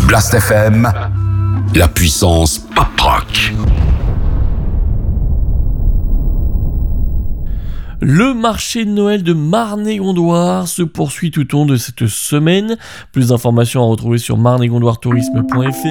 Blast FM, la puissance pop-rock. Le marché de Noël de Marne-et-Gondoire se poursuit tout au long de cette semaine. Plus d'informations à retrouver sur marne-et-gondoire-tourisme.fr.